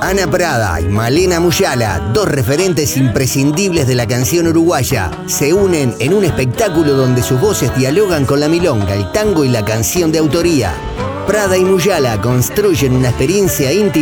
Ana Prada y Malena Muyala, dos referentes imprescindibles de la canción uruguaya, se unen en un espectáculo donde sus voces dialogan con la milonga, el tango y la canción de autoría. Prada y Muyala construyen una experiencia íntima